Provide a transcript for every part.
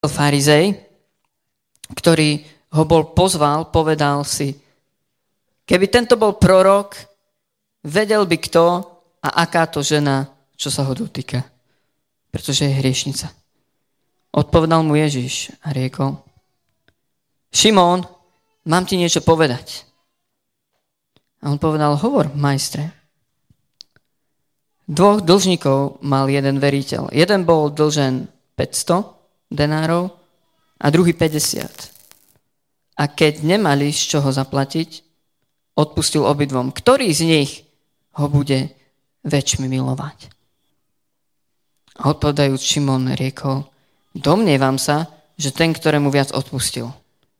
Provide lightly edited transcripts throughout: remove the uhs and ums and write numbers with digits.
farizej, ktorý ho pozval, povedal si, keby tento bol prorok, vedel by kto a aká to žena, čo sa ho dotýka, pretože je hriešnica. Odpovedal mu Ježiš a riekol, Šimón, mám ti niečo povedať. A on povedal, hovor, majstre. 2 dlžníkov mal jeden veriteľ. Jeden bol dlžen 500 denárov a druhý 50. A keď nemali z čoho zaplatiť, odpustil obidvom. Ktorý z nich ho bude väčšmi milovať? A odpovedajúc Šimón riekol, domnievam sa, že ten, ktorému viac odpustil.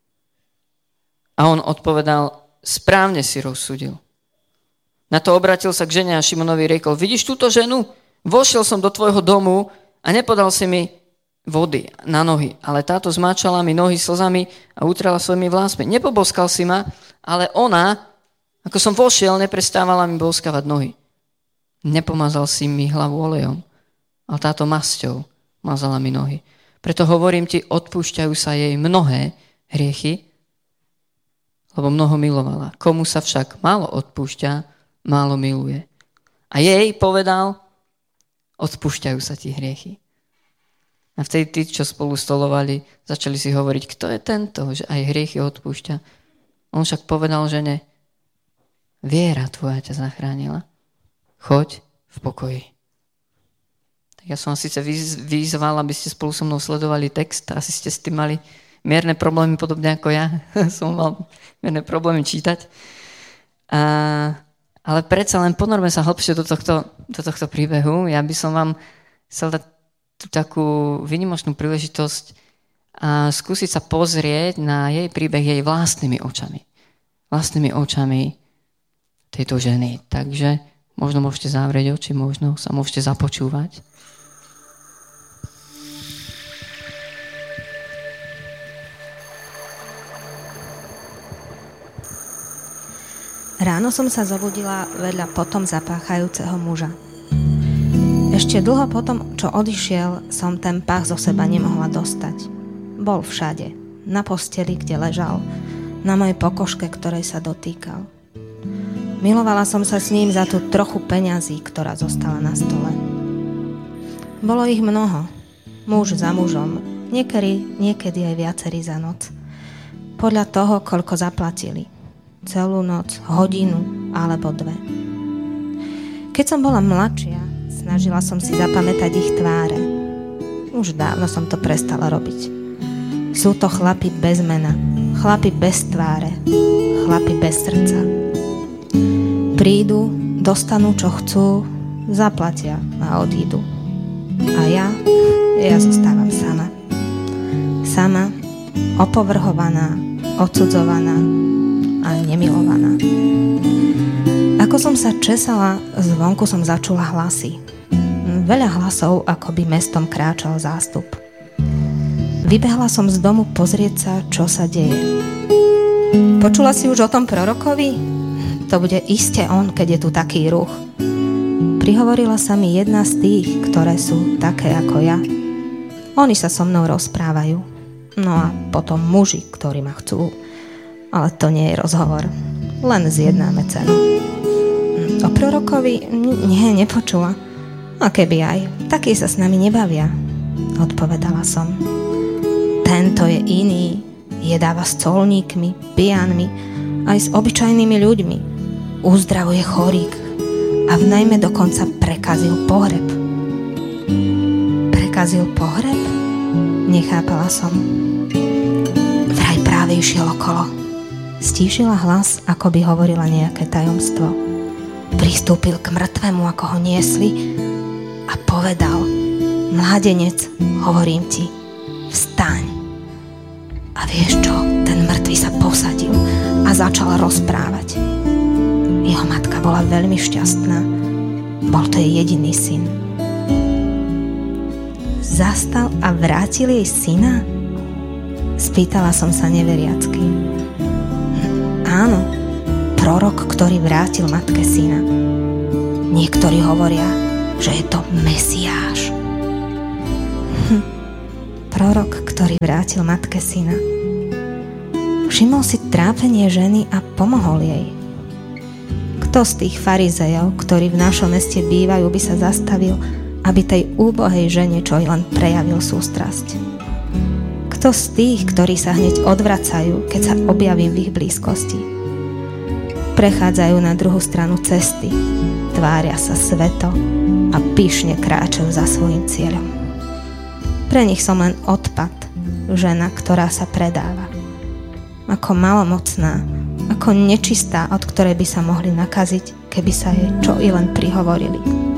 A on odpovedal, správne si rozsudil. Na to obratil sa k žene a Šimonovi riekol, vidíš túto ženu? Vošiel som do tvojho domu a nepodal si mi vody na nohy, ale táto zmáčala mi nohy slzami a utrela svojimi vlásmi. Nepoboskal si ma, ale ona, ako som vošiel, neprestávala mi boskávať nohy. Nepomazal si mi hlavu olejom, ale táto masťou mazala mi nohy. Preto hovorím ti, odpúšťajú sa jej mnohé hriechy, lebo mnoho milovala. Komu sa však málo odpúšťa, málo miluje. A jej povedal, odpúšťajú sa ti hriechy. A vtedy tí, čo spolu stolovali, začali si hovoriť, kto je tento, že aj hriechy odpúšťa. On však povedal žene, viera tvoja ťa zachránila. Choď v pokoji. Tak ja som vás síce vyzval, aby ste spolu so mnou sledovali text, asi ste s tým mali mierne problémy, podobne ako ja. Som mal mierne problémy čítať. Ale predsa len ponorme sa hlbšie do tohto príbehu. Ja by som vám chcel dať tú takú výnimočnú príležitosť a skúsiť sa pozrieť na jej príbeh jej vlastnými očami. Vlastnými očami tejto ženy. Takže možno môžete zavrieť oči, možno sa môžete započúvať. Ráno som sa zobudila vedľa potom zapáchajúceho muža. Ešte dlho potom, čo odišiel, som ten pach zo seba nemohla dostať. Bol všade. Na posteli, kde ležal. Na mojej pokožke, ktorej sa dotýkal. Milovala som sa s ním za tú trochu peňazí, ktorá zostala na stole. Bolo ich mnoho. Muž za mužom. Niekedy aj viacerí za noc. Podľa toho, koľko zaplatili. Celú noc, hodinu alebo 2. Keď som bola mladšia, snažila som si zapamätať ich tváre. Už dávno som to prestala robiť. Sú to chlapi bez mena, chlapi bez tváre, chlapi bez srdca. Prídu, dostanú čo chcú, zaplatia a odídu. A ja zostávam sama. Sama, opovrhovaná, odsudzovaná a nemilovaná. Ako som sa česala, zvonku som začula hlasy. Veľa hlasov, ako by mestom kráčal zástup. Vybehla som z domu pozrieť sa, čo sa deje. Počula si už o tom prorokovi? To bude iste on, keď je tu taký ruch. Prihovorila sa mi jedna z tých, ktoré sú také ako ja. Oni sa so mnou rozprávajú. No a potom muži, ktorí ma chcú. Ale to nie je rozhovor. Len zjednáme cenu. O prorokovi? Nie, nepočula. A keby aj, takí sa s nami nebavia. Odpovedala som. Tento je iný. Jedáva s colníkmi, pijanmi, aj s obyčajnými ľuďmi. Uzdravuje chorých. A v najmä dokonca prekazil pohreb. Prekazil pohreb? Nechápala som. Vraj práve išiel okolo. Stíšila hlas, ako by hovorila nejaké tajomstvo. Pristúpil k mŕtvemu, ako ho niesli a povedal, mládenec, hovorím ti, vstaň. A vieš čo, ten mŕtvy sa posadil a začal rozprávať. Jeho matka bola veľmi šťastná. Bol to jej jediný syn. Zastal a vrátil jej syna? Spýtala som sa neveriacky. Áno, prorok, ktorý vrátil matke syna. Niektorí hovoria, že je to Mesiáš. prorok, ktorý vrátil matke syna. Všimol si trápenie ženy a pomohol jej. Kto z tých farizejov, ktorí v našom meste bývajú, by sa zastavil, aby tej úbohej žene čo i len prejavil sústrasť? Kto z tých, ktorí sa hneď odvracajú, keď sa objavím v ich blízkosti? Prechádzajú na druhú stranu cesty, tvária sa sveto a pyšne kráčajú za svojím cieľom. Pre nich som len odpad, žena, ktorá sa predáva. Ako malomocná, ako nečistá, od ktorej by sa mohli nakaziť, keby sa jej čo i len prihovorili.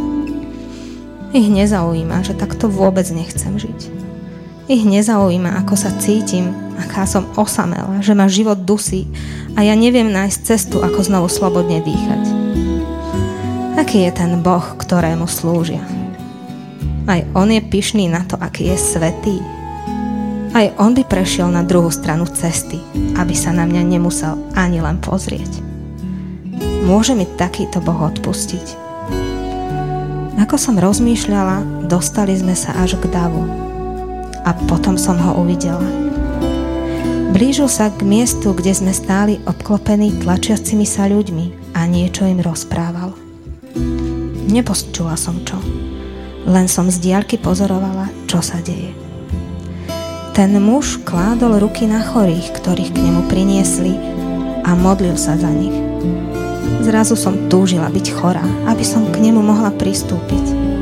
Ich nezaujíma, že takto vôbec nechcem žiť. Ich nezaujíma, ako sa cítim, aká som osamelá, že ma život dusí a ja neviem nájsť cestu, ako znovu slobodne dýchať. Aký je ten Boh, ktorému slúžia? Aj on je pyšný na to, aký je svätý. Aj on by prešiel na druhú stranu cesty, aby sa na mňa nemusel ani len pozrieť. Môže mi takýto Boh odpustiť? Ako som rozmýšľala, dostali sme sa až k davu. A potom som ho uvidela. Blížil sa k miestu, kde sme stáli obklopení tlačiacimi sa ľuďmi a niečo im rozprával. Nepočula som čo, len som z diaľky pozorovala, čo sa deje. Ten muž kládol ruky na chorých, ktorých k nemu priniesli a modlil sa za nich. Zrazu som túžila byť chorá, aby som k nemu mohla pristúpiť.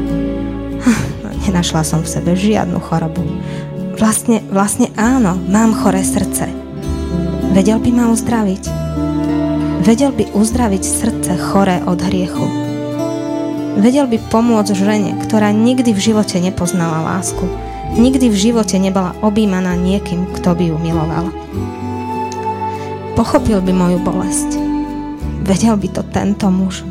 Nenašla som v sebe žiadnu chorobu. Vlastne áno, mám choré srdce. Vedel by ma uzdraviť. Vedel by uzdraviť srdce choré od hriechu. Vedel by pomôcť žene, ktorá nikdy v živote nepoznala lásku. Nikdy v živote nebola objímaná niekým, kto by ju miloval. Pochopil by moju bolesť. Vedel by to tento muž.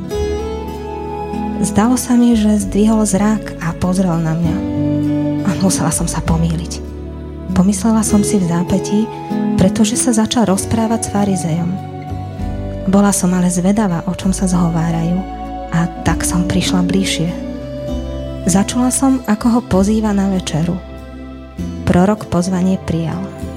Zdalo sa mi, že zdvihol zrak a pozrel na mňa. A musela som sa pomýliť. Pomyslela som si v zápätí, pretože sa začal rozprávať s farizejom. Bola som ale zvedavá, o čom sa zhovárajú, a tak som prišla bližšie. Začula som, ako ho pozýva na večeru. Prorok pozvanie prijal.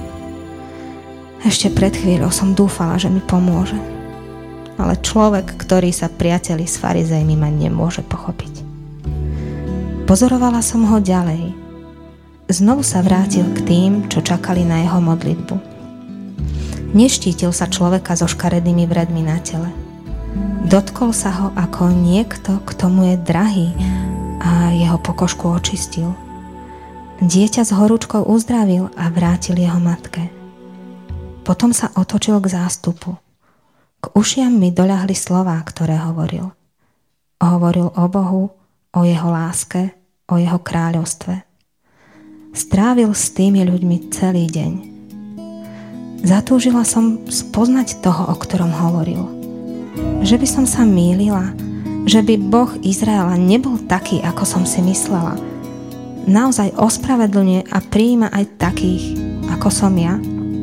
Ešte pred chvíľou som dúfala, že mi pomôže. Ale človek, ktorý sa priateli s farizejmi, ma nemôže pochopiť. Pozorovala som ho ďalej. Znovu sa vrátil k tým, čo čakali na jeho modlitbu. Neštítil sa človeka so škaredými vredmi na tele. Dotkol sa ho ako niekto, kto mu je drahý, a jeho pokožku očistil. Dieťa s horúčkou uzdravil a vrátil jeho matke. Potom sa otočil k zástupu. K ušiam mi doľahli slová, ktoré hovoril. Hovoril o Bohu, o jeho láske, o jeho kráľovstve. Strávil s tými ľuďmi celý deň. Zatúžila som spoznať toho, o ktorom hovoril. Že by som sa mýlila, že by Boh Izraela nebol taký, ako som si myslela. Naozaj ospravedlňuje a prijíma aj takých, ako som ja.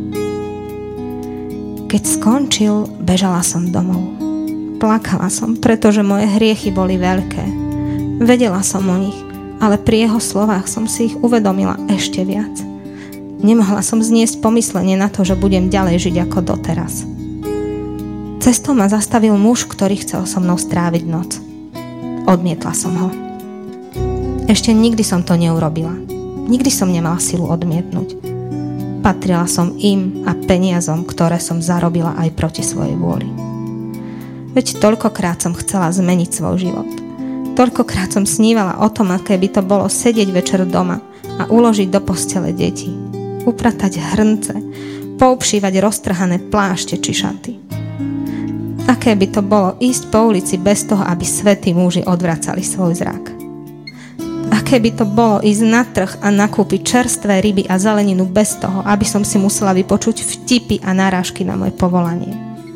Keď skončil, bežala som domov. Plakala som, pretože moje hriechy boli veľké. Vedela som o nich, ale pri jeho slovách som si ich uvedomila ešte viac. Nemohla som zniesť pomyslenie na to, že budem ďalej žiť ako doteraz. Cestou ma zastavil muž, ktorý chcel so mnou stráviť noc. Odmietla som ho. Ešte nikdy som to neurobila. Nikdy som nemala silu odmietnúť. Patrila som im a peniazom, ktoré som zarobila aj proti svojej vôli. Veď toľkokrát som chcela zmeniť svoj život. Toľkokrát som snívala o tom, aké by to bolo sedieť večer doma a uložiť do postele deti. Upratať hrnce, poupšívať roztrhané plášte či šaty. Aké by to bolo ísť po ulici bez toho, aby svätí muži odvracali svoj zrak. Aké by to bolo ísť na trh a nakúpiť čerstvé ryby a zeleninu bez toho, aby som si musela vypočuť vtipy a narážky na moje povolanie.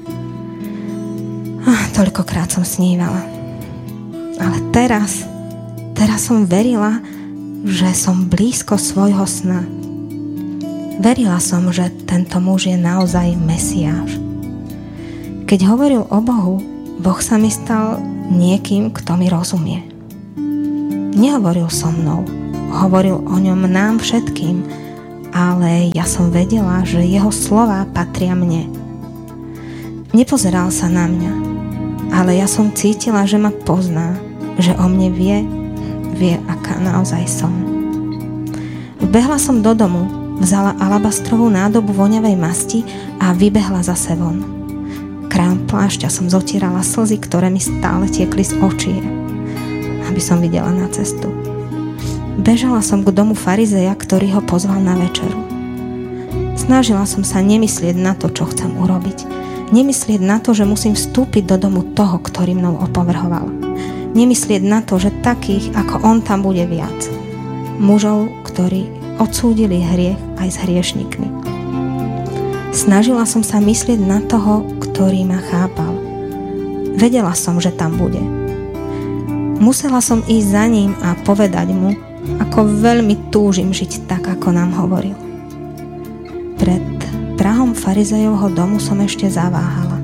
Toľkokrát som snívala. Ale teraz som verila, že som blízko svojho sna. Verila som, že tento muž je naozaj Mesiáš. Keď hovoril o Bohu, Boh sa mi stal niekým, kto mi rozumie. Nehovoril so mnou, hovoril o ňom nám všetkým ale ja som vedela, že jeho slová patria mne. Nepozeral sa na mňa, ale ja som cítila, že ma pozná, že o mne vie, aká naozaj som. Vbehla som do domu, vzala alabastrovú nádobu voňavej masti a vybehla zase von. Krajom plášťa som zotierala slzy, ktoré mi stále tiekli z očí, aby som videla na cestu. Bežala som k domu farizeja, ktorý ho pozval na večeru. Snažila som sa nemyslieť na to, čo chcem urobiť. Nemyslieť na to, že musím vstúpiť do domu toho, ktorý mnou opovrhoval. Nemyslieť na to, že takých ako on tam bude viac. Mužov, ktorí odsúdili hriech aj s hriešnikmi. Snažila som sa myslieť na toho, ktorý ma chápal. Vedela som, že tam bude. Musela som ísť za ním a povedať mu, ako veľmi túžim žiť tak, ako nám hovoril. Pred prahom farizejovho domu som ešte zaváhala.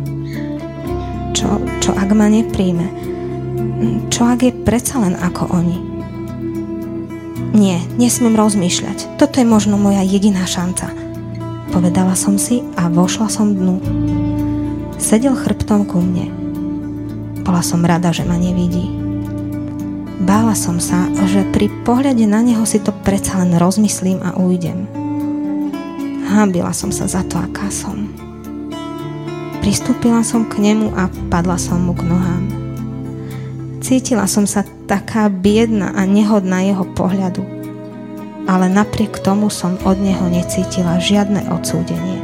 Čo ak ma nepríjme? Čo ak je predsa len ako oni? Nie, nesmiem rozmýšľať. Toto je možno moja jediná šanca. Povedala som si a vošla som dnu. Sedel chrbtom ku mne. Bola som rada, že ma nevidí. Bála som sa, že pri pohľade na neho si to predsa len rozmyslím a ujdem. Hanbila som sa za to, aká som. Pristúpila som k nemu a padla som mu k nohám. Cítila som sa taká biedna a nehodná jeho pohľadu, ale napriek tomu som od neho necítila žiadne odsúdenie.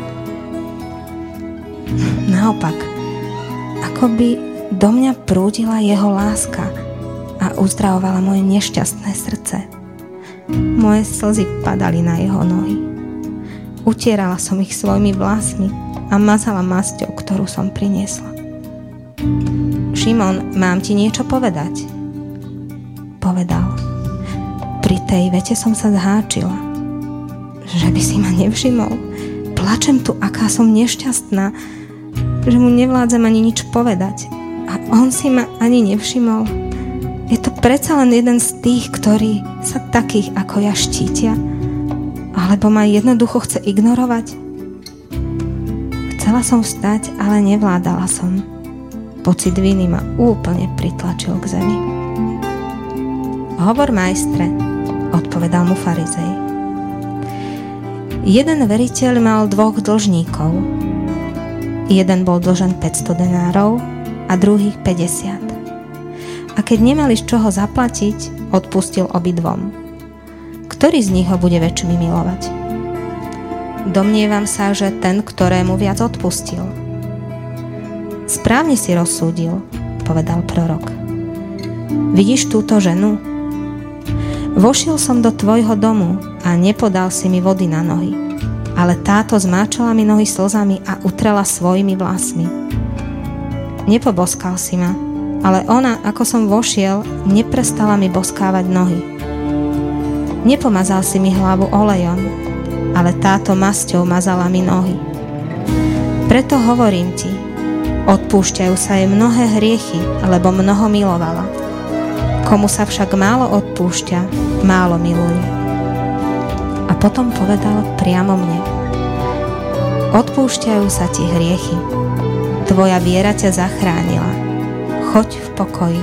Naopak, ako by do mňa prúdila jeho láska a uzdravovala moje nešťastné srdce. Moje slzy padali na jeho nohy. Utierala som ich svojimi vlasmi a mazala masťou, ktorú som priniesla. Šimon, mám ti niečo povedať? Povedal. Pri tej vete som sa zháčila. Že by si ma nevšimol? Plačem tu, aká som nešťastná, že mu nevládzem ani nič povedať. A on si ma ani nevšimol. Je to predsa len jeden z tých, ktorí sa takých ako ja štítia? Alebo ma jednoducho chce ignorovať? Chcela som vstať, ale nevládala som. Pocit viny ma úplne pritlačil k zemi. Hovor, majstre, odpovedal mu farizej. Jeden veriteľ mal 2 dlžníkov. Jeden bol dlžen 500 denárov a druhý 50. A keď nemali z čoho zaplatiť, odpustil obidvom. Ktorý z nich ho bude väčšmi milovať? Domnievam sa, že ten, ktorému viac odpustil. Správne si rozsúdil, povedal prorok. Vidíš túto ženu? Vošiel som do tvojho domu a nepodal si mi vody na nohy, ale táto zmáčala mi nohy slzami a utrela svojimi vlasmi. Nepoboskal si ma, ale ona, ako som vošiel, neprestala mi boskávať nohy. Nepomazal si mi hlavu olejom, ale táto masťou mazala mi nohy. Preto hovorím ti, odpúšťajú sa jej mnohé hriechy, lebo mnoho milovala. Komu sa však málo odpúšťa, málo miluje. A potom povedal priamo mne. Odpúšťajú sa ti hriechy. Tvoja viera ťa zachránila. Choď v pokoji.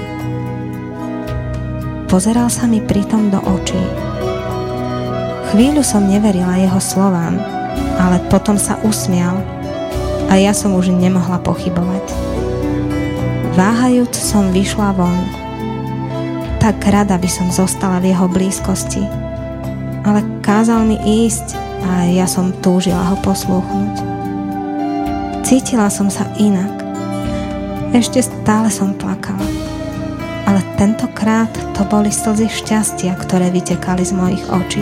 Pozeral sa mi pritom do očí. Chvíľu som neverila jeho slovám, ale potom sa usmial a ja som už nemohla pochybovať. Váhajúc som vyšla von. Tak rada by som zostala v jeho blízkosti, ale kázal mi ísť a ja som túžila ho poslúchnuť. Cítila som sa inak. Ešte stále som plakala, ale tentokrát to boli slzy šťastia, ktoré vytekali z mojich očí.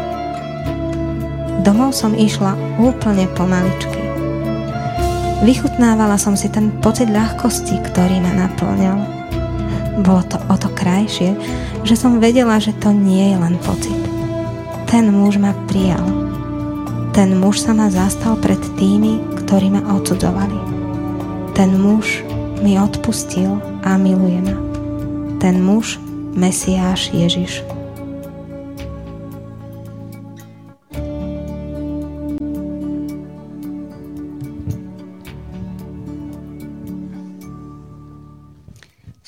Domov som išla úplne pomaličky. Vychutnávala som si ten pocit ľahkosti, ktorý ma naplňal. Bolo to o to krajšie, že som vedela, že to nie je len pocit. Ten muž ma prijal. Ten muž sa ma zastal pred tými, ktorí ma odsudzovali. Ten muž mi odpustil a miluje ma. Ten muž, Mesiáš Ježiš.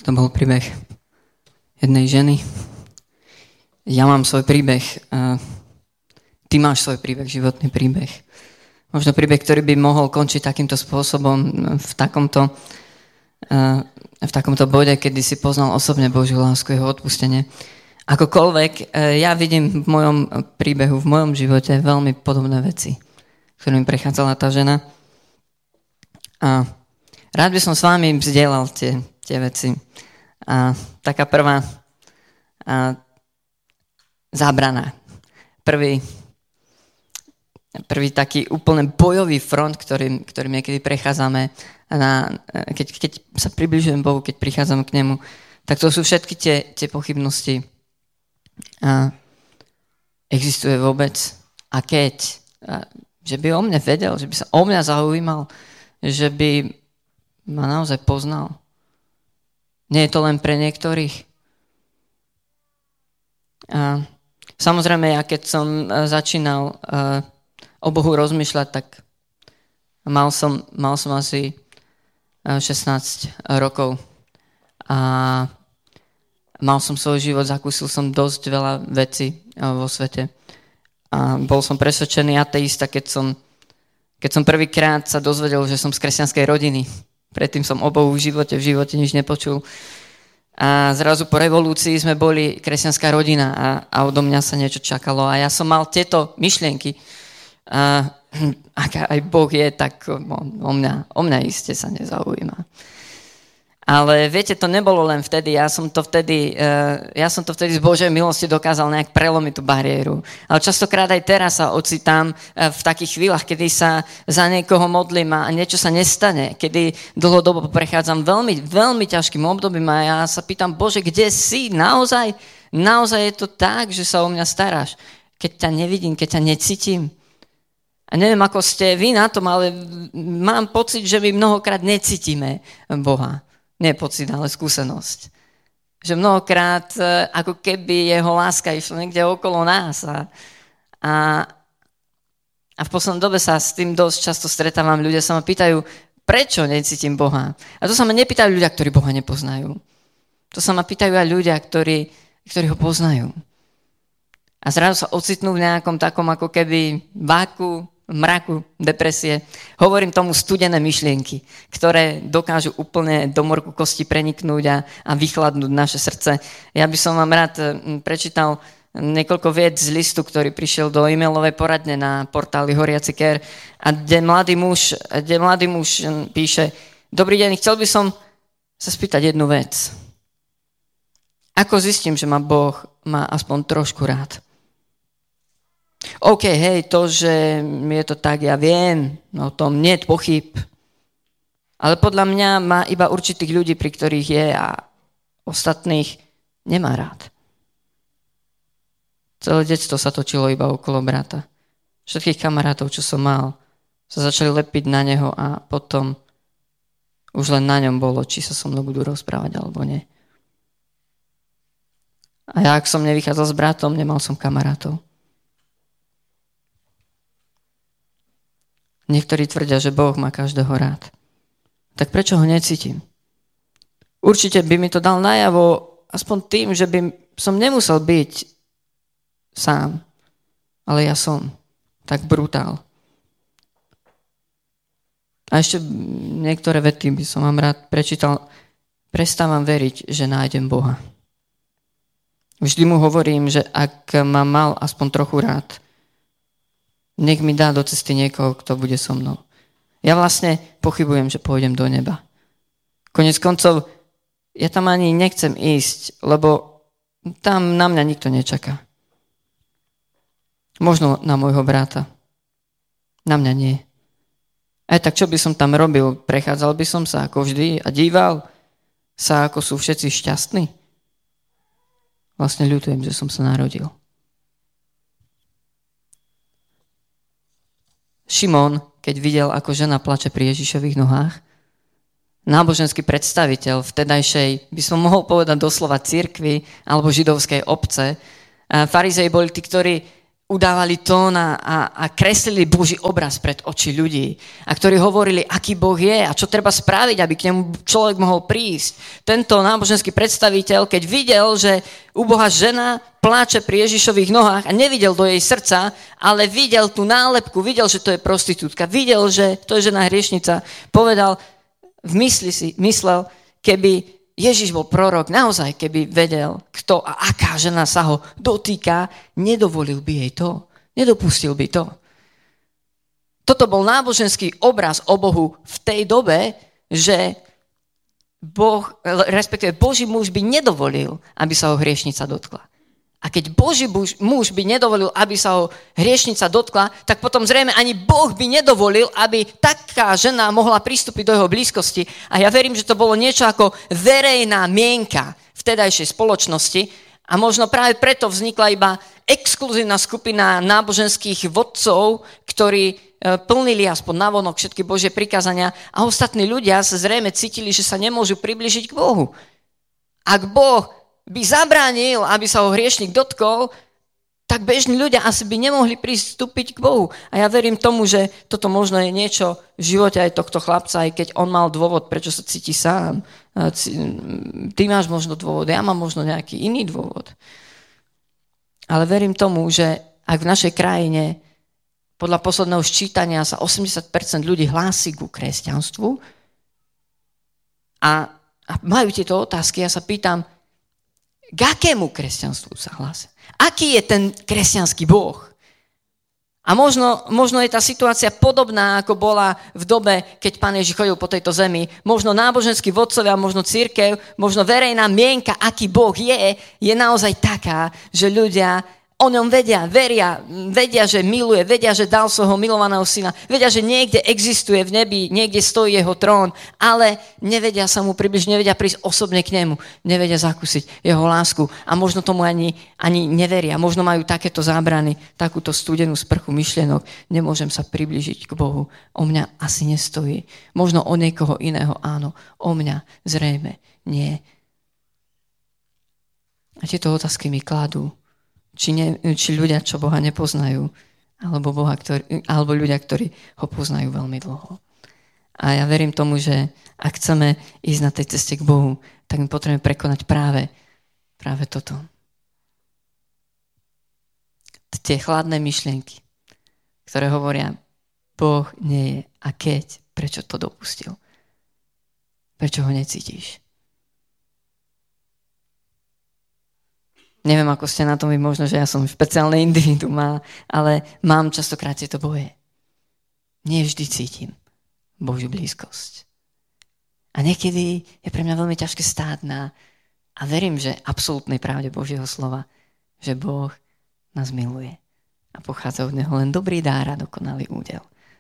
To bol príbeh jednej ženy. Ja mám svoj príbeh. Ty máš svoj príbeh, životný príbeh. Možno príbeh, ktorý by mohol končiť takýmto spôsobom v takomto bode, kedy si poznal osobne Božiu lásku, jeho odpustenie. Akokoľvek, ja vidím v mojom príbehu, v mojom živote veľmi podobné veci, ktorými prechádzala tá žena. A rád by som s vami vzdielal tie veci. A taká prvá zábrana. Prvý taký úplne bojový front, ktorým niekedy prechádzame, keď sa približujem Bohu, keď prichádzam k nemu, tak to sú všetky tie pochybnosti. A existuje vôbec? A keď? Že by o mne vedel, že by sa o mňa zaujímal, že by ma naozaj poznal. Nie je to len pre niektorých. A samozrejme, ja keď som začínal o Bohu rozmýšľať, tak mal som asi 16 rokov a mal som svoj život, zakúsil som dosť veľa vecí vo svete a bol som presvedčený ateista, keď som prvýkrát sa dozvedel, že som z kresťanskej rodiny. Predtým som o Bohu v živote nič nepočul. A zrazu po revolúcii sme boli kresťanská rodina a odo mňa sa niečo čakalo. A ja som mal tieto myšlienky. Ak aj Boh je, tak o mňa iste sa nezaujíma. Ale viete, to nebolo len vtedy. Ja som to vtedy z Božej milosti dokázal nejak prelomiť tú bariéru. Ale častokrát aj teraz sa ocitám v takých chvíľach, kedy sa za niekoho modlím a niečo sa nestane. Kedy dlhodobo prechádzam veľmi, veľmi ťažkým obdobím a ja sa pýtam, Bože, kde si? Naozaj je to tak, že sa o mňa staráš? Keď ťa nevidím, keď ťa necítim. A neviem, ako ste vy na tom, ale mám pocit, že my mnohokrát necítime Boha. Nie pocit, ale skúsenosť. Že mnohokrát, ako keby jeho láska išla niekde okolo nás. A v poslednej dobe sa s tým dosť často stretávam. Ľudia sa ma pýtajú, prečo necítim Boha? A to sa ma nepýtajú ľudia, ktorí Boha nepoznajú. To sa ma pýtajú aj ľudia, ktorí ho poznajú. A zrazu sa ocitnú v nejakom takom ako keby váku, mraku, depresie. Hovorím tomu studené myšlienky, ktoré dokážu úplne do morku kosti preniknúť a vychladnúť naše srdce. Ja by som vám rád prečítal niekoľko vied z listu, ktorý prišiel do e-mailovej poradne na portáli Horiaci Care, a kde mladý muž píše: Dobrý deň, chcel by som sa spýtať jednu vec. Ako zistím, že ma Boh má aspoň trošku rád? OK, hej, to, že je to tak, ja viem, o tom nie je pochyb. Ale podľa mňa má iba určitých ľudí, pri ktorých je, a ostatných nemá rád. Celé detstvo sa točilo iba okolo brata. Všetkých kamarátov, čo som mal, sa začali lepiť na neho a potom už len na ňom bolo, či sa so mnou budú rozprávať alebo nie. A ja, ak som nevychádzal s bratom, nemal som kamarátov. Niektorí tvrdia, že Boh má každého rád. Tak prečo ho necítim? Určite by mi to dal najavo aspoň tým, že by som nemusel byť sám. Ale ja som tak brutál. A ešte niektoré vety by som vám rád prečítal. Prestávam veriť, že nájdem Boha. Vždy mu hovorím, že ak ma mal aspoň trochu rád, nech mi dá do cesty niekoho, kto bude so mnou. Ja vlastne pochybujem, že pôjdem do neba. Koniec koncov, ja tam ani nechcem ísť, lebo tam na mňa nikto nečaká. Možno na môjho brata. Na mňa nie. Aj tak čo by som tam robil? Prechádzal by som sa ako vždy a díval sa, ako sú všetci šťastní? Vlastne ľutujem, že som sa narodil. Šimon, keď videl, ako žena plače pri Ježišových nohách, náboženský predstaviteľ vtedajšej, by som mohol povedať doslova cirkvi alebo židovskej obce, farizei boli tí, ktorí udávali tón a kreslili Boží obraz pred oči ľudí a ktorí hovorili, aký Boh je a čo treba spraviť, aby k nemu človek mohol prísť. Tento náboženský predstaviteľ, keď videl, že ubohá žena pláče pri Ježišových nohách a nevidel do jej srdca, ale videl tú nálepku, videl, že to je prostitútka, videl, že to je žena hriešnica, povedal, myslel, keby Ježiš bol prorok, naozaj, keby vedel, kto a aká žena sa ho dotýka, nedovolil by jej to. Nedopustil by to. Toto bol náboženský obraz o Bohu v tej dobe, že Boh, respektíve Boží muž by nedovolil, aby sa ho hriešnica dotkla. A keď Boží muž by nedovolil, aby sa ho hriešnica dotkla, tak potom zrejme ani Boh by nedovolil, aby taká žena mohla pristúpiť do jeho blízkosti. A ja verím, že to bolo niečo ako verejná mienka vtedajšej spoločnosti a možno práve preto vznikla iba exkluzívna skupina náboženských vodcov, ktorí plnili aspoň navonok všetky Božie prikázania a ostatní ľudia sa zrejme cítili, že sa nemôžu priblížiť k Bohu. Ak Boh by zabránil, aby sa ho hriešnik dotkol, tak bežní ľudia asi by nemohli pristúpiť k Bohu. A ja verím tomu, že toto možno je niečo v živote aj tohto chlapca, aj keď on mal dôvod, prečo sa cíti sám. Ty máš možno dôvod, ja mám možno nejaký iný dôvod. Ale verím tomu, že ak v našej krajine podľa posledného sčítania sa 80% ľudí hlási ku kresťanstvu a majú tieto otázky, ja sa pýtam, k akému kresťanstvu sa hlásia? Aký je ten kresťanský Boh? A možno je tá situácia podobná, ako bola v dobe, keď Pán Ježiš chodil po tejto zemi. Možno náboženskí vodcovia, možno cirkev, možno verejná mienka, aký Boh je naozaj taká, že ľudia o ňom vedia, že miluje, vedia, že dal svojho milovaného syna, vedia, že niekde existuje v nebi, niekde stojí jeho trón, ale nevedia sa mu približiť, nevedia prísť osobne k nemu, nevedia zakúsiť jeho lásku a možno tomu ani neveria, možno majú takéto zábrany, takúto studenú sprchu myšlienok, nemôžem sa približiť k Bohu, o mňa asi nestojí, možno o niekoho iného áno, o mňa zrejme nie. A tieto otázky mi kladú. Či ľudia, čo Boha nepoznajú, alebo ľudia, ktorí ho poznajú veľmi dlho. A ja verím tomu, že ak chceme ísť na tej ceste k Bohu, tak my potrebujeme prekonať práve toto. Tie chladné myšlienky, ktoré hovoria, Boh nie je a keď, prečo to dopustil? Prečo ho necítiš? Neviem, ako ste na tom, možno, že ja som špeciálne individuum, ale mám častokrát tieto boje. Nie vždy cítim Božiu blízkosť. A niekedy je pre mňa veľmi ťažké stáť a verím, že absolútnej pravde Božieho slova, že Boh nás miluje a pochádza od Neho len dobrý dár a dokonalý údel.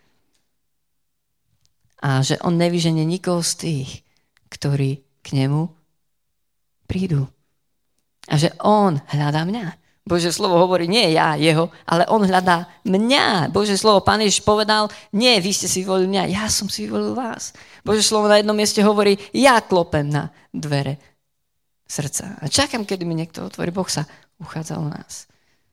A že On nevyženie nikoho z tých, ktorí k Nemu prídu. A že on hľadá mňa. Božie slovo hovorí, nie ja, jeho, ale on hľadá mňa. Božie slovo, Pán Ježiš povedal, nie, vy ste si vyvolili mňa, ja som si vyvolil vás. Božie slovo na jednom mieste hovorí, ja klopem na dvere srdca. A čakám, kedy mi niekto otvorí. Boh sa uchádza o nás.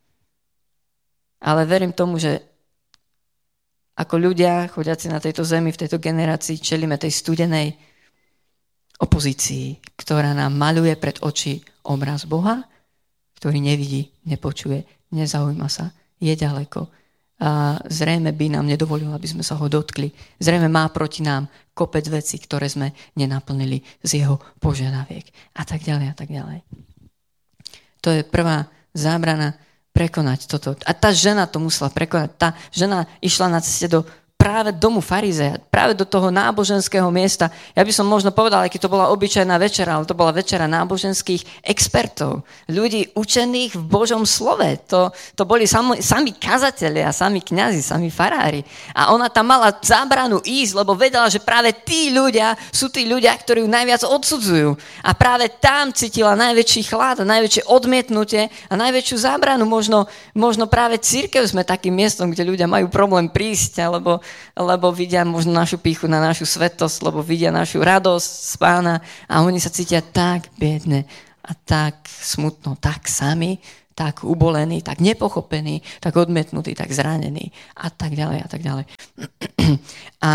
Ale verím tomu, že ako ľudia, chodiaci na tejto zemi, v tejto generácii, čelíme tej studenej opozícii, ktorá nám maľuje pred oči obraz Boha, ktorý nevidí, nepočuje, nezaujíma sa, je ďaleko a zrejme by nám nedovolil, aby sme sa ho dotkli. Zrejme má proti nám kopec vecí, ktoré sme nenaplnili z jeho požiadaviek a tak ďalej a tak ďalej. To je prvá zábrana prekonať toto. A tá žena to musela prekonať. Tá žena išla na ceste do práve domu farizeja, práve do toho náboženského miesta. Ja by som možno povedal, aj keď to bola obyčajná večera, ale to bola večera náboženských expertov, ľudí učených v Božom slove. To boli sami kazatelia, sami kňazi, sami farári. A ona tam mala zábranu ísť, lebo vedela, že práve tí ľudia sú tí ľudia, ktorí ju najviac odsudzujú. A práve tam cítila najväčší chlad, najväčšie odmietnutie a najväčšiu zábranu. Možno práve cirkev sme takým miestom, kde ľudia majú problém prísť, lebo vidia možno našu pýchu na našu svetosť, lebo vidia našu radosť z Pána a oni sa cítia tak biedne a tak smutno, tak sami, tak ubolený, tak nepochopený, tak odmietnutý, tak zranený a tak ďalej a tak ďalej. A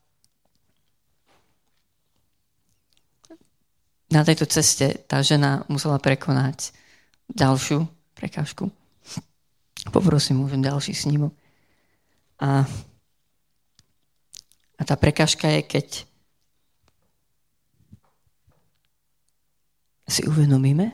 na tejto ceste tá žena musela prekonať ďalšiu prekážku. Poprosím, môžem ďalší snímok. A tá prekážka je, keď si uvedomíme,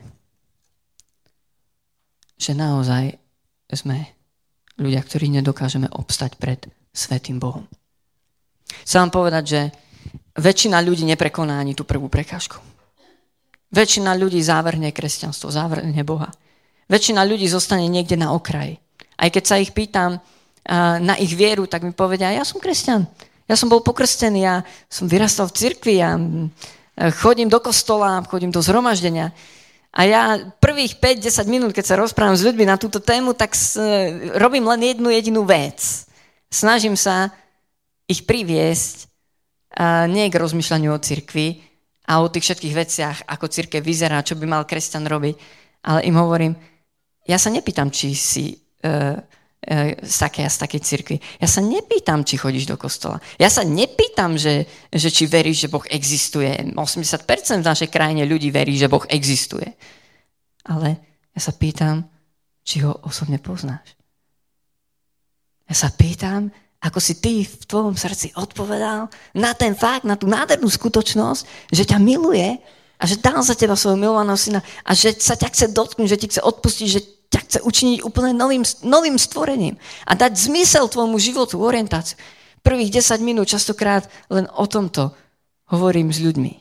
že naozaj sme ľudia, ktorí nedokážeme obstať pred svätým Bohom. Chcem vám povedať, že väčšina ľudí neprekoná ani tú prvú prekážku. Väčšina ľudí závrhne kresťanstvo, závrhne Boha. Väčšina ľudí zostane niekde na okraji. Aj keď sa ich pýtam na ich vieru, tak mi povedia, ja som kresťan, ja som bol pokrstený, ja som vyrastal v cirkvi, ja chodím do kostola, chodím do zhromaždenia. A ja prvých 5-10 minút, keď sa rozprávam s ľuďmi na túto tému, tak robím len jednu jedinú vec. Snažím sa ich priviesť nie k rozmýšľaniu o cirkvi a o tých všetkých veciach, ako cirkev vyzerá, čo by mal kresťan robiť, ale im hovorím, ja sa nepýtam, či si z takej cirkvi. Ja sa nepýtam, či chodíš do kostola. Ja sa nepýtam, že či veríš, že Boh existuje. 80% v našej krajine ľudí verí, že Boh existuje. Ale ja sa pýtam, či ho osobne poznáš. Ja sa pýtam, ako si ty v tvojom srdci odpovedal na ten fakt, na tú nádhernú skutočnosť, že ťa miluje a že dal za teba svojho milovaného syna a že sa ťa chce dotknúť, že ti chce odpustiť, že ťa chce učiniť úplne novým stvorením a dať zmysel tvojmu životu, orientáciu. Prvých 10 minút častokrát len o tomto hovorím s ľuďmi.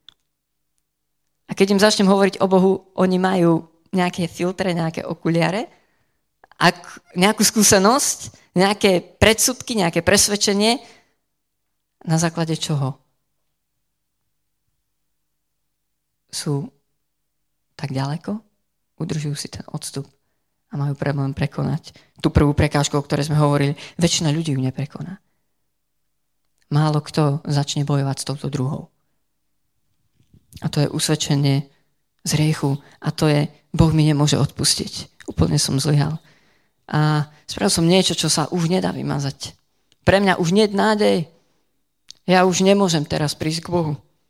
A keď im začnem hovoriť o Bohu, oni majú nejaké filtre, nejaké okuliare, nejakú skúsenosť, nejaké predsudky, nejaké presvedčenie, na základe čoho sú tak ďaleko, udržujú si ten odstup a majú problém prekonať tú prvú prekážku, o ktorej sme hovorili. Väčšina ľudí ju neprekoná. Málo kto začne bojovať s touto druhou. A to je usvedčenie z hriechu a to je, Boh mi nemôže odpustiť. Úplne som zlyhal. A spravil som niečo, čo sa už nedá vymazať. Pre mňa už nie je nádej. Ja už nemôžem teraz prísť k Bohu.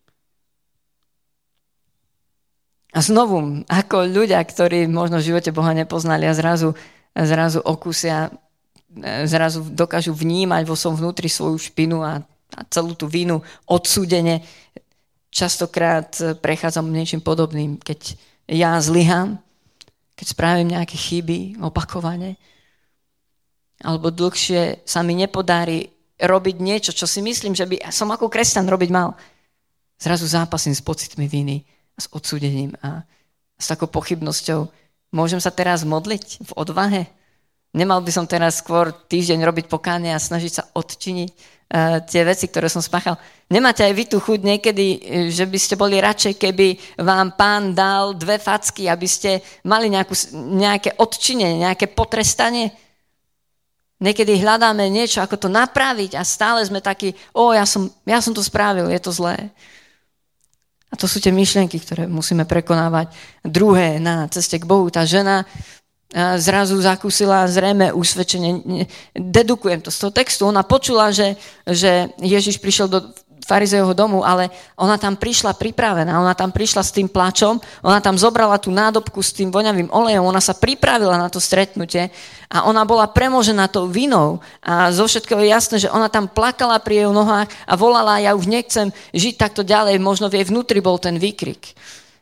A znovu, ako ľudia, ktorí možno v živote Boha nepoznali a zrazu okúsia, zrazu dokážu vnímať vo svojom vnútri svoju špinu a celú tú vinu odsúdene. Častokrát prechádzam niečím podobným, keď ja zlyhám, keď spravím nejaké chyby opakovane, alebo dlhšie sa mi nepodarí robiť niečo, čo si myslím, že by som ako kresťan robiť mal. Zrazu zápasím s pocitmi viny a s odsúdením a s takou pochybnosťou. Môžem sa teraz modliť v odvahe? Nemal by som teraz skôr týždeň robiť pokánie a snažiť sa odčiniť tie veci, ktoré som spáchal. Nemáte aj vy tú chuť niekedy, že by ste boli radšej, keby vám Pán dal 2 facky, aby ste mali nejaké odčinenie, nejaké potrestanie? Niekedy hľadáme niečo, ako to napraviť a stále sme takí, ja som to spravil, je to zlé. A to sú tie myšlienky, ktoré musíme prekonávať. Druhé, na ceste k Bohu, tá žena zrazu zakúsila zrejme usvedčenie. Dedukujem to z toho textu. Ona počula, že Ježiš prišiel do farizejovho domu, ale ona tam prišla pripravená, ona tam prišla s tým plačom, ona tam zobrala tú nádobku s tým voňavým olejom, ona sa pripravila na to stretnutie a ona bola premožená tou vinou a zo všetkého je jasné, že ona tam plakala pri jeho nohách a volala, ja už nechcem žiť takto ďalej, možno v jej vnútri bol ten výkrik.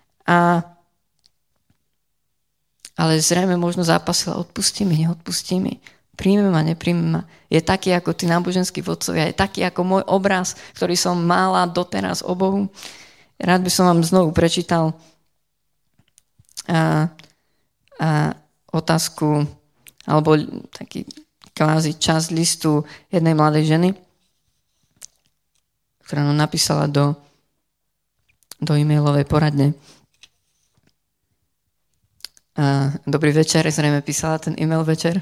Ale zrejme možno zápasila, odpustí mi, neodpustí mi. Príjmem a nepríjmem ma. Je taký ako tí náboženskí vodcovia, je taký ako môj obraz, ktorý som mala doteraz o Bohu. Rád by som vám znovu prečítal otázku, alebo taký kvázi časť listu jednej mladej ženy, ktorá nám napísala do e-mailovej poradne. Dobrý večer, zrejme písala ten e-mail večer.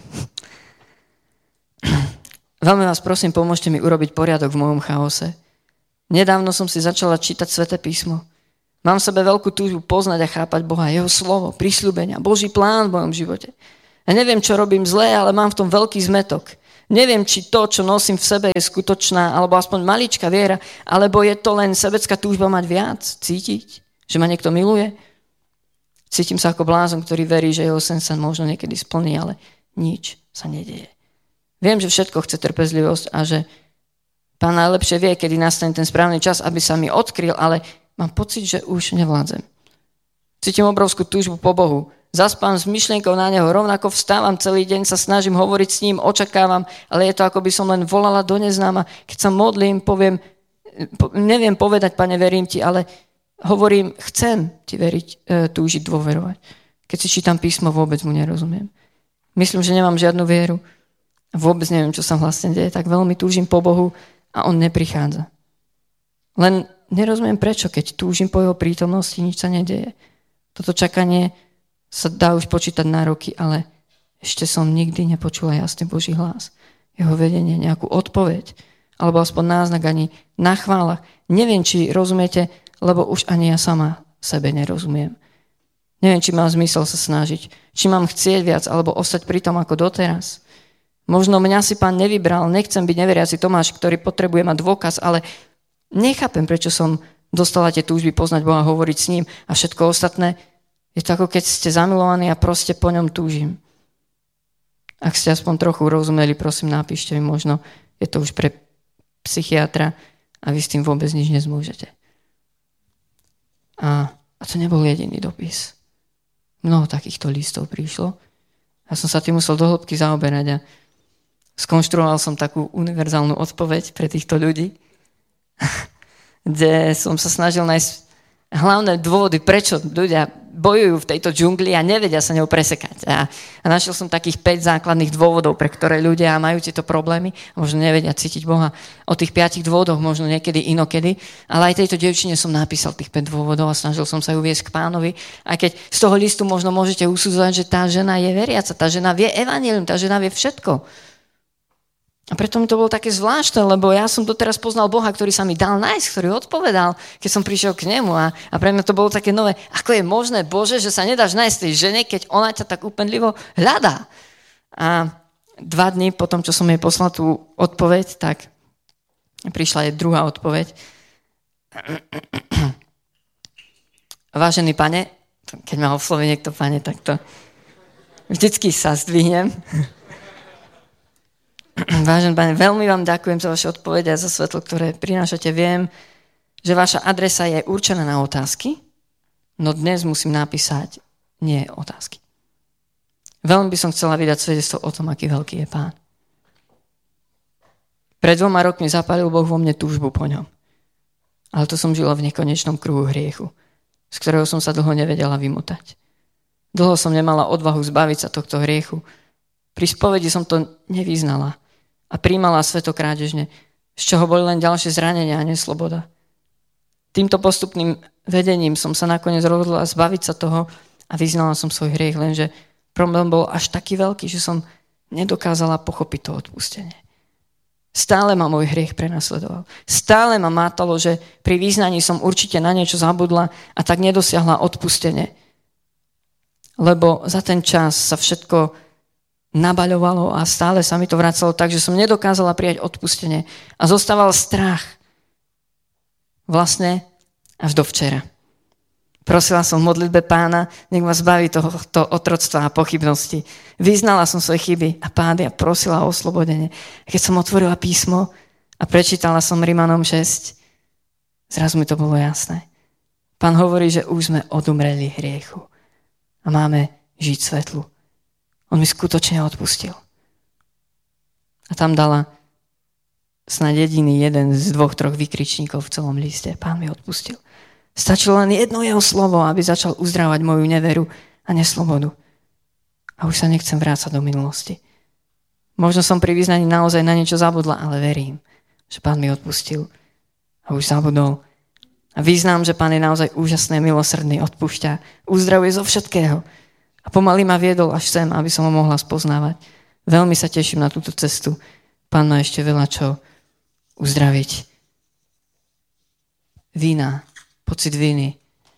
Veľmi vás prosím, pomôžte mi urobiť poriadok v mojom chaose. Nedávno som si začala čítať Sväté písmo. Mám v sebe veľkú túžbu poznať a chápať Boha, jeho slovo, prisľúbenia, Boží plán v mojom živote. Ja neviem, čo robím zlé, ale mám v tom veľký zmätok. Neviem, či to, čo nosím v sebe, je skutočná, alebo aspoň maličká viera, alebo je to len sebecká túžba mať viac, cítiť, že ma niekto miluje. Cítim sa ako blázon, ktorý verí, že jeho sen sa možno niekedy splní, ale nič sa nedieje. Viem, že všetko chce trpezlivosť a že Pán najlepšie vie, kedy nastane ten správny čas, aby sa mi odkryl, ale mám pocit, že už nevládzem. Cítim obrovskú túžbu po Bohu. Zaspám s myšlienkou na neho, rovnako vstávam celý deň, sa snažím hovoriť s ním, očakávam, ale je to, ako by som len volala do neznáma. Keď sa modlím, neviem povedať, Pane, verím ti, ale hovorím, chcem ti veriť, túžiť, dôverovať. Keď si čítam písmo, vôbec mu nerozumiem. Myslím, že nemám žiadnu vieru. Vôbec neviem, čo sa vlastne deje, tak veľmi túžim po Bohu a on neprichádza. Len nerozumiem prečo, keď túžim po jeho prítomnosti, nič sa nedeje. Toto čakanie sa dá už počítať na roky, ale ešte som nikdy nepočula jasný Boží hlas. Jeho vedenie, nejakú odpoveď, alebo aspoň náznak ani na chválach. Neviem, či rozumiete, lebo už ani ja sama sebe nerozumiem. Neviem, či má zmysel sa snažiť, či mám chcieť viac, alebo ostať pri tom ako doteraz. Možno mňa si Pán nevybral, nechcem byť neveriaci Tomáš, ktorý potrebuje mať dôkaz, ale nechápem, prečo som dostala tie túžby poznať Boha, hovoriť s ním a všetko ostatné. Je to ako keď ste zamilovaní a proste po ňom túžim. Ak ste aspoň trochu rozumeli, prosím, napíšte mi, možno je to už pre psychiatra a vy s tým vôbec nič nezmôžete. A to nebol jediný dopis. Mnoho takýchto listov prišlo. Ja som sa tým musel do hĺbky zaoberať a skonštruoval som takú univerzálnu odpoveď pre týchto ľudí, kde som sa snažil nájsť hlavné dôvody, prečo ľudia bojujú v tejto džungli a nevedia sa ňou presekať. A našiel som takých 5 základných dôvodov, pre ktoré ľudia majú tieto problémy a možno nevedia cítiť Boha. O tých 5 dôvodoch možno niekedy inokedy, ale aj tejto dievčine som napísal tých 5 dôvodov a snažil som sa ju viesť k Pánovi. Aj keď z toho listu možno môžete usudzovať, že tá žena je veriaca, tá žena vie evanjelium, tá žena vie všetko. A preto mi to bolo také zvláštne, lebo ja som doteraz poznal Boha, ktorý sa mi dal nájsť, ktorý odpovedal, keď som prišiel k nemu. A pre mňa to bolo také nové, ako je možné, Bože, že sa nedáš nájsť tej žene, keď ona ťa tak úpenlivo hľadá. A 2 dní po tom, čo som jej poslal tú odpoveď, tak prišla jej druhá odpoveď. Vážený Pane, keď ma osloví niekto Pane, tak to vždycky sa zdvihnem. Vážený Pane, veľmi vám ďakujem za vaše odpovede a za svetlo, ktoré prinášate. Viem, že vaša adresa je určená na otázky, no dnes musím napísať nie otázky. Veľmi by som chcela vydať svedectvo o tom, aký veľký je Pán. Pred 2 rokmi zapálil Boh vo mne túžbu po ňom. Ale to som žila v nekonečnom kruhu hriechu, z ktorého som sa dlho nevedela vymotať. Dlho som nemala odvahu zbaviť sa tohto hriechu. Pri spovedi som to nevyznala a prijímala svetokrádežne, z čoho boli len ďalšie zranenia a nesloboda. Týmto postupným vedením som sa nakoniec rozhodla zbaviť sa toho a vyznala som svoj hriech, lenže problém bol až taký veľký, že som nedokázala pochopiť to odpustenie. Stále ma môj hriech prenasledoval. Stále ma mátalo, že pri význaní som určite na niečo zabudla a tak nedosiahla odpustenie. Lebo za ten čas sa všetko nabaľovalo a stále sa mi to vracalo tak, že som nedokázala prijať odpustenie a zostával strach. Vlastne až do včera. Prosila som v modlitbe Pána, nech ma zbaví tohto otroctva a pochybnosti. Vyznala som svoje chyby a pády a prosila o oslobodenie. A keď som otvorila písmo a prečítala som Rimanom 6, zrazu mi to bolo jasné. Pán hovorí, že už sme odumreli hriechu a máme žiť svetlu. On mi skutočne odpustil. A tam dala snáď jediný jeden z 2-3 vykričníkov v celom liste. Pán mi odpustil. Stačilo len jedno jeho slovo, aby začal uzdravať moju neveru a neslobodu. A už sa nechcem vrácať do minulosti. Možno som pri vyznaní naozaj na niečo zabudla, ale verím, že Pán mi odpustil a už zabudol. A vyznám, že Pán je naozaj úžasný, milosrdný, odpúšťa, uzdravuje zo všetkého. A pomaly ma viedol až sem, aby som ho mohla spoznávať. Veľmi sa teším na túto cestu. Pán má ešte veľa čo uzdraviť. Vína, pocit viny,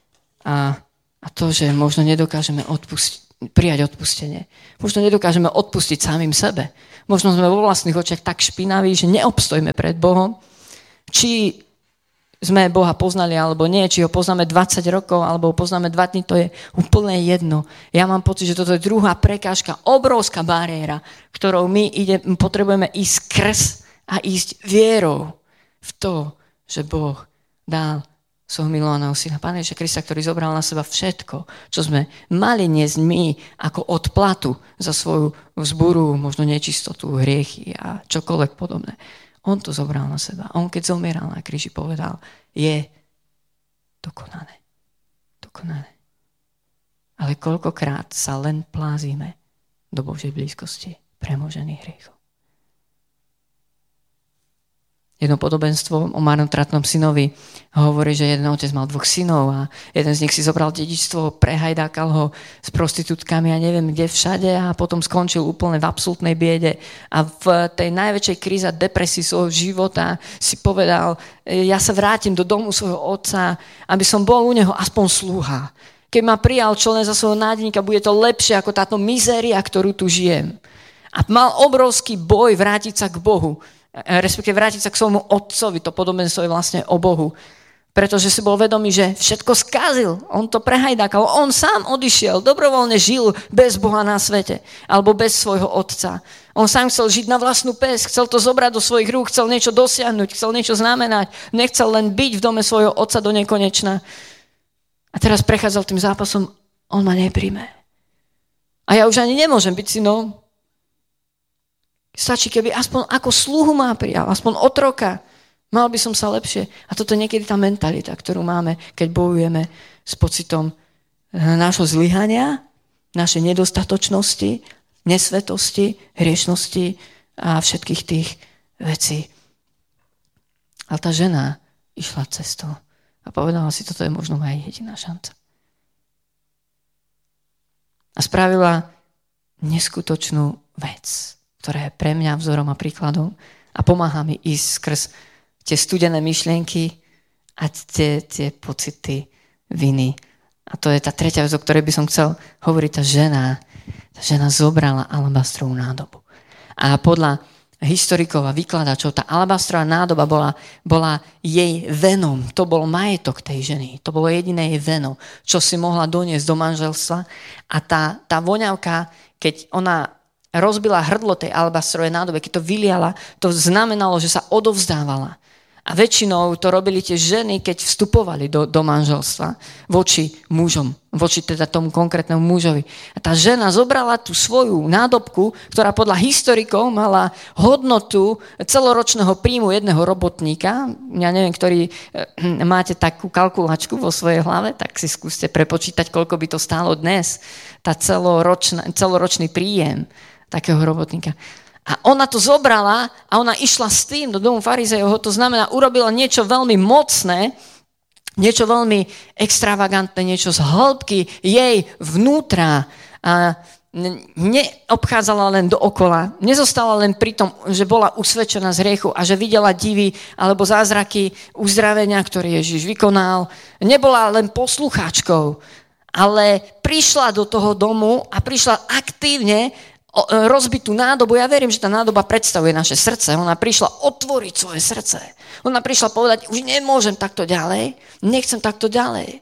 a to, že možno nedokážeme prijať odpustenie. Možno nedokážeme odpustiť samým sebe. Možno sme vo vlastných očiach tak špinaví, že neobstojíme pred Bohom. Či sme Boha poznali alebo nie, či ho poznáme 20 rokov alebo ho poznáme 2 dní, to je úplne jedno. Ja mám pocit, že toto je druhá prekážka, obrovská bariéra, ktorou my potrebujeme ísť skrz a ísť vierou v to, že Boh dal svojho milovaného syna, Pána Ježiša Krista, ktorý zobral na seba všetko, čo sme mali niesť my ako odplatu za svoju vzburu, možno nečistotu, hriechy a čokoľvek podobné. On to zobral na seba. On keď zomieral na kríži, povedal, je dokonané. Dokonané. Ale koľkokrát sa len plázime do Božej blízkosti premožených hriechov. Jedno podobenstvo o marnotratnom synovi hovorí, že jeden otec mal 2 synov a jeden z nich si zobral dedičstvo, prehajdákal ho s prostitútkami a neviem kde všade a potom skončil úplne v absolútnej biede. A v tej najväčšej kríze a depresii svojho života si povedal, ja sa vrátim do domu svojho otca, aby som bol u neho aspoň slúha. Keď ma prijal čo len za svojho nádeníka, bude to lepšie ako táto mizéria, ktorú tu žijem. A mal obrovský boj vrátiť sa k Bohu. Respektíve vrátiť sa k svojmu otcovi, to podobenstvo je vlastne o Bohu. Pretože si bol vedomý, že všetko skazil, on to prehajdákal, on sám odišiel, dobrovoľne žil bez Boha na svete, alebo bez svojho otca. On sám chcel žiť na vlastnú päsť, chcel to zobrať do svojich rúk, chcel niečo dosiahnuť, chcel niečo znamenať, nechcel len byť v dome svojho otca do nekonečna. A teraz prechádzal tým zápasom, on ma nepríjme. A ja už ani nemôžem byť synom. Stačí, keby aspoň ako sluhu ma prijal, aspoň otroka. Mal by som sa lepšie. A toto je niekedy tá mentalita, ktorú máme, keď bojujeme s pocitom nášho zlyhania, našej nedostatočnosti, nesvetosti, hriešnosti a všetkých tých vecí. Ale tá žena išla cestou a povedala si, toto je možno moja jediná šanca. A spravila neskutočnú vec, ktorá je pre mňa vzorom a príkladom a pomáha mi ísť skrz tie studené myšlienky a tie pocity viny. A to je tá tretia vec, o ktorej by som chcel hovoriť. Tá žena zobrala alabastrovú nádobu. A podľa historikov a vykladačov tá alabastrová nádoba bola jej venom. To bol majetok tej ženy. To bolo jediné jej veno, čo si mohla doniesť do manželstva. A tá voňavka, keď ona rozbila hrdlo tej alabastrovej nádoby, keď to vyliala, to znamenalo, že sa odovzdávala. A väčšinou to robili tie ženy, keď vstupovali do manželstva voči mužom, voči teda tomu konkrétnemu mužovi. A tá žena zobrala tú svoju nádobku, ktorá podľa historikov mala hodnotu celoročného príjmu jedného robotníka. Ja neviem, ktorý máte takú kalkulačku vo svojej hlave, tak si skúste prepočítať, koľko by to stálo dnes. Tá celoročný príjem takého robotníka. A ona to zobrala a ona išla s tým do domu farizejovho, to znamená, urobila niečo veľmi mocné, niečo veľmi extravagantné, niečo z hĺbky jej vnútra. A neobchádzala len dookola, nezostala len pri tom, že bola usvedčená z hriechu a že videla divy alebo zázraky uzdravenia, ktoré Ježiš vykonal. Nebola len poslucháčkou, ale prišla do toho domu a prišla aktívne rozbiť tú nádobu. Ja verím, že tá nádoba predstavuje naše srdce. Ona prišla otvoriť svoje srdce. Ona prišla povedať, už nemôžem takto ďalej, nechcem takto ďalej.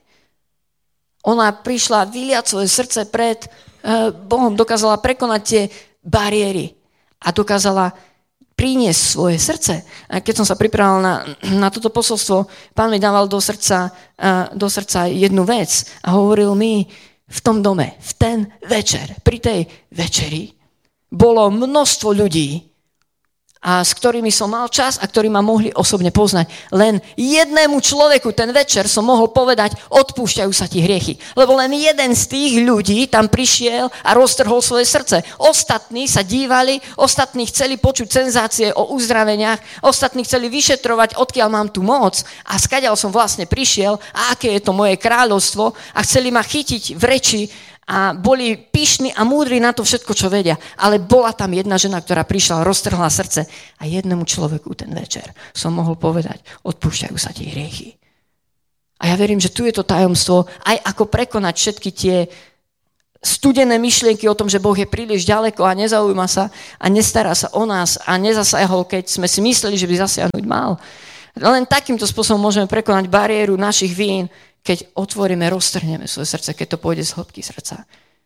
Ona prišla vyliať svoje srdce pred Bohom, dokázala prekonať tie bariéry a dokázala priniesť svoje srdce. A keď som sa pripravil na toto posolstvo, Pán mi dával do srdca jednu vec a hovoril mi, v tom dome, v ten večer, pri tej večeri, bolo množstvo ľudí, a s ktorými som mal čas a ktorí ma mohli osobne poznať. Len jednému človeku ten večer som mohol povedať, odpúšťajú sa ti hriechy. Lebo len jeden z tých ľudí tam prišiel a roztrhol svoje srdce. Ostatní sa dívali, ostatní chceli počuť senzácie o uzdraveniach, ostatní chceli vyšetrovať, odkiaľ mám tu moc a skadiaľ som vlastne prišiel a aké je to moje kráľovstvo a chceli ma chytiť v reči a boli pyšní a múdri na to všetko, čo vedia. Ale bola tam jedna žena, ktorá prišla, roztrhla srdce a jednému človeku ten večer som mohol povedať, odpúšťajú sa ti hriechy. A ja verím, že tu je to tajomstvo, aj ako prekonať všetky tie studené myšlienky o tom, že Boh je príliš ďaleko a nezaujíma sa a nestará sa o nás a nezasiahol, keď sme si mysleli, že by zasiahnuť mal. Len takýmto spôsobom môžeme prekonať bariéru našich vín, keď otvoríme, roztrhneme svoje srdce, keď to pôjde z hĺbky srdca.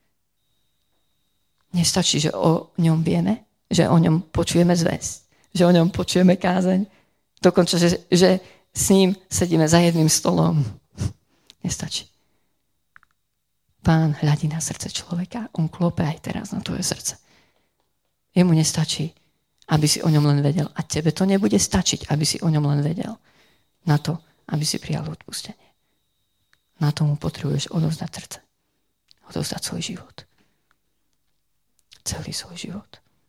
Nestačí, že o ňom vieme, že o ňom počujeme zvesť, že o ňom počujeme kázeň, dokonca, že s ním sedíme za jedným stolom. Nestačí. Pán hľadí na srdce človeka, on klope aj teraz na tvoje srdce. Jemu nestačí, aby si o ňom len vedel. A tebe to nebude stačiť, aby si o ňom len vedel. Na to, aby si prijal odpustenie. Na tomu potrebuješ odovzdať srdce. Odovzdať svoj život. Celý svoj život.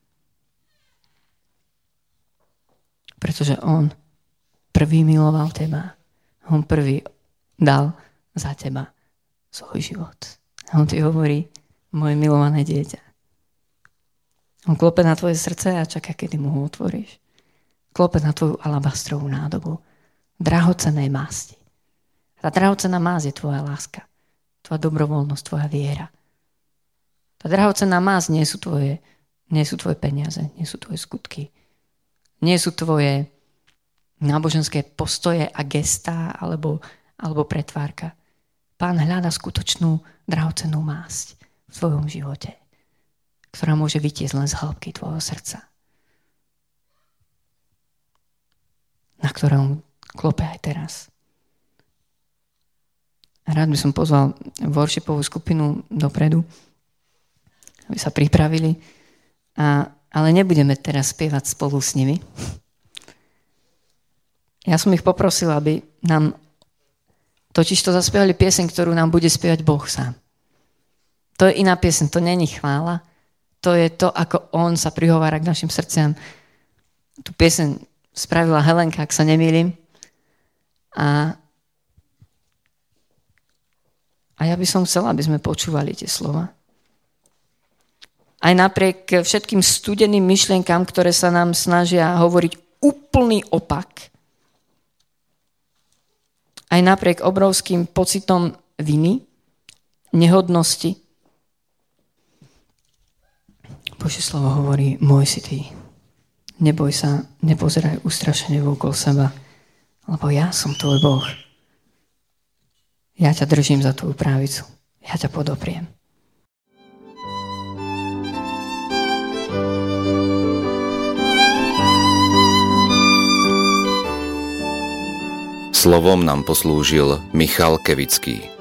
Pretože on prvý miloval teba. On prvý dal za teba svoj život. A on ti hovorí, moje milované dieťa. On klope na tvoje srdce a čaká, kedy mu ho otvoríš. Klope na tvoju alabastrovú nádobu drahocennej másti. Tá drahocenná másť je tvoja láska. Tvoja dobrovoľnosť, tvoja viera. Tá drahocenná másť nie sú tvoje peniaze, nie sú tvoje skutky. Nie sú tvoje náboženské postoje a gestá alebo pretvárka. Pán hľadá skutočnú drahocennú másť v tvojom živote, ktorá môže vytiesť len z hĺbky tvojho srdca, na ktorom klope aj teraz. A rád by som pozval worshipovú skupinu dopredu, aby sa pripravili, ale nebudeme teraz spievať spolu s nimi. Ja som ich poprosil, aby nám totiž to zaspievali pieseň, ktorú nám bude spievať Boh sám. To je iná pieseň, to není chvála. To je to, ako on sa prihovára k našim srdciam. Tú pieseň spravila Helenka, ak sa nemýlim. A ja by som chcela, aby sme počúvali tie slova. Aj napriek všetkým studeným myšlienkám, ktoré sa nám snažia hovoriť úplný opak, aj napriek obrovským pocitom viny, nehodnosti. Božie slovo hovorí, môj si ty. Neboj sa, nepozeraj ustrašene okolo seba, lebo ja som tvoj Boh. Ja ťa držím za tvoju právicu. Ja ťa podopriem. Slovom nám poslúžil Michal Kevický.